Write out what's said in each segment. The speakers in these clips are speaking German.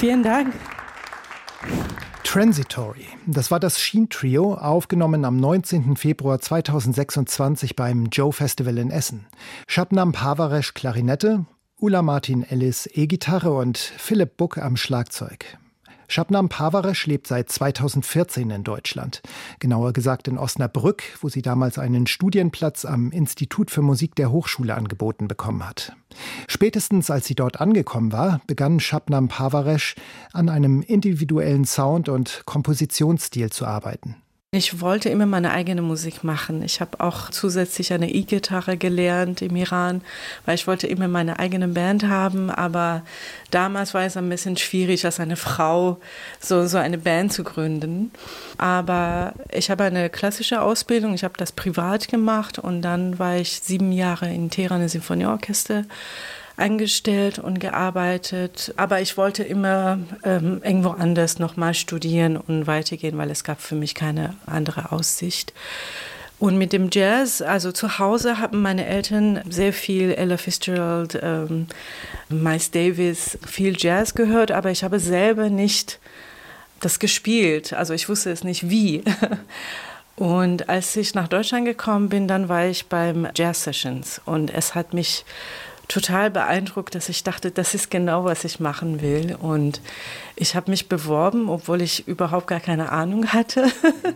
Vielen Dank. Transitory, das war das Sheen-Trio, aufgenommen am 19. Februar 2026 beim Joe Festival in Essen. Shabnam Parvaresh Klarinette, Ulla Martin Ellis E-Gitarre und Philipp Buck am Schlagzeug. Shabnam Parvaresh lebt seit 2014 in Deutschland. Genauer gesagt in Osnabrück, wo sie damals einen Studienplatz am Institut für Musik der Hochschule angeboten bekommen hat. Spätestens als sie dort angekommen war, begann Shabnam Parvaresh an einem individuellen Sound- und Kompositionsstil zu arbeiten. Ich wollte immer meine eigene Musik machen. Ich habe auch zusätzlich eine E-Gitarre gelernt im Iran, weil ich wollte immer meine eigene Band haben. Aber damals war es ein bisschen schwierig, als eine Frau so eine Band zu gründen. Aber ich habe eine klassische Ausbildung, ich habe das privat gemacht und dann war ich 7 Jahre in Teheran im Sinfonieorchester angestellt und gearbeitet. Aber ich wollte immer irgendwo anders nochmal studieren und weitergehen, weil es gab für mich keine andere Aussicht. Und mit dem Jazz, also zu Hause haben meine Eltern sehr viel Ella Fitzgerald, Miles Davis, viel Jazz gehört, aber ich habe selber nicht das gespielt. Also ich wusste es nicht wie. Und als ich nach Deutschland gekommen bin, dann war ich beim Jazz Sessions und es hat mich total beeindruckt, dass ich dachte, das ist genau, was ich machen will. Und ich habe mich beworben, obwohl ich überhaupt gar keine Ahnung hatte.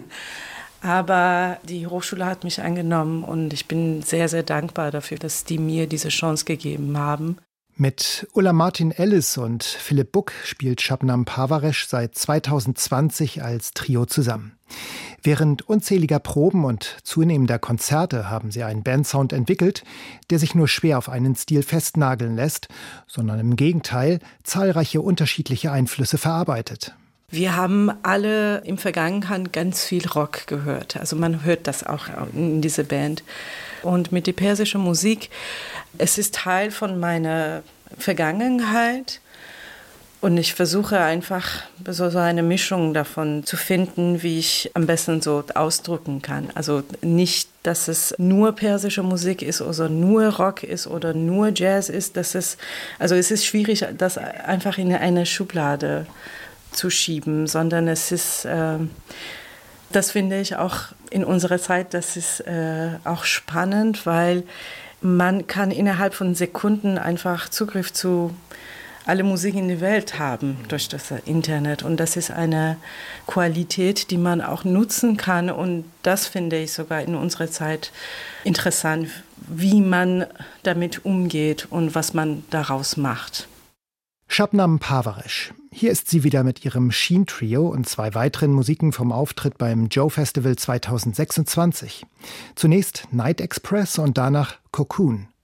Aber die Hochschule hat mich angenommen und ich bin sehr, sehr dankbar dafür, dass die mir diese Chance gegeben haben. Mit Ulla Martin Ellis und Philipp Buck spielt Shabnam Parvaresh seit 2020 als Trio zusammen. Während unzähliger Proben und zunehmender Konzerte haben sie einen Bandsound entwickelt, der sich nur schwer auf einen Stil festnageln lässt, sondern im Gegenteil zahlreiche unterschiedliche Einflüsse verarbeitet. Wir haben alle im Vergangenheit ganz viel Rock gehört. Also man hört das auch in dieser Band. Und mit der persischen Musik, es ist Teil von meiner Vergangenheit. Und ich versuche einfach so eine Mischung davon zu finden, wie ich am besten so ausdrücken kann. Also nicht, dass es nur persische Musik ist oder nur Rock ist oder nur Jazz ist. Also es ist schwierig, das einfach in eine Schublade zu schieben, sondern es ist, das finde ich auch in unserer Zeit, das ist auch spannend, weil man kann innerhalb von Sekunden einfach Zugriff zu alle Musik in der Welt haben durch das Internet. Und das ist eine Qualität, die man auch nutzen kann. Und das finde ich sogar in unserer Zeit interessant, wie man damit umgeht und was man daraus macht. Shabnam Parvaresh. Hier ist sie wieder mit ihrem Sheen-Trio und 2 weiteren Musiken vom Auftritt beim Joe Festival 2026. Zunächst Night Express und danach Cocoon.